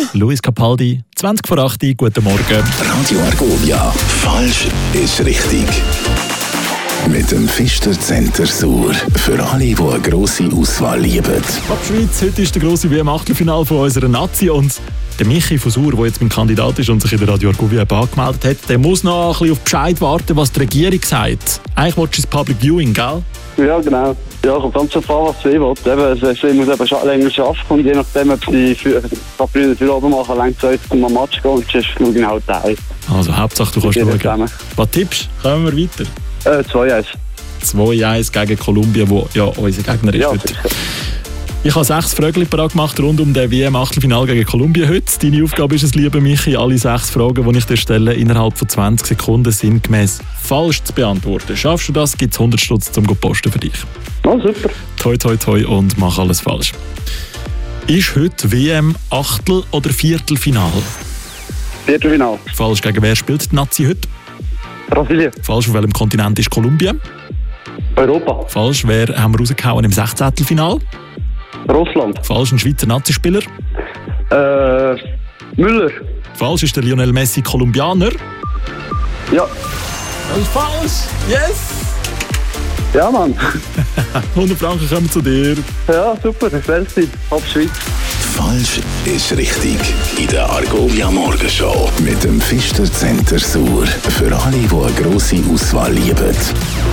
Luis Capaldi, 20 vor 8 Uhr, guten Morgen. Radio Argovia, falsch ist richtig. Mit dem Pfister Center Sur. Für alle, die eine grosse Auswahl lieben. Ab Schweiz, heute ist der grosse WM-Achtelfinale von unserer Nazi und der Michi von Sur, der jetzt mein Kandidat ist und sich in der Radio Argovia angemeldet hat, der muss noch ein bisschen auf Bescheid warten, was die Regierung sagt. Eigentlich willst du das Public Viewing, gell? Ja, genau. Ja, kommt ganz so vor, was sie will. Sie muss eben länger arbeiten und je nachdem, ob sie Früher für oben machen, längst heute zum Match gehen und sonst schaue ich halt daheim. Also Hauptsache, du kannst schauen. Was tippst? Kommen wir weiter? 2-1. 2-1 gegen Kolumbien, wo ja unser Gegner ist. Ja, heute. Ich habe 6 Fragen parat gemacht rund um den WM-Achtelfinale gegen Kolumbien heute. Deine Aufgabe ist es, lieber Michi, alle 6 Fragen, die ich dir stelle, innerhalb von 20 Sekunden sinngemäß falsch zu beantworten. Schaffst du das, gibt es 100 Stutz zum Posten für dich. Oh, super. Toi, toi, toi und mach alles falsch. Ist heute WM-Achtel- oder Viertelfinale? Viertelfinale. Falsch, gegen wer spielt die Nazi heute? Brasilien. Falsch, auf welchem Kontinent ist Kolumbien? Europa. Falsch, wer haben wir rausgehauen im 16. Finale? Russland. Falsch, ein Schweizer Nazispieler. Müller. Falsch, ist der Lionel Messi Kolumbianer. Ja. Das ist falsch! Yes! Ja, Mann. 100 Franken kommen zu dir. Ja, super. Merci. Ab Schweiz. Falsch ist richtig. In der Argovia Morgenshow. Mit dem Pfister Center Sur. Für alle, die eine grosse Auswahl lieben.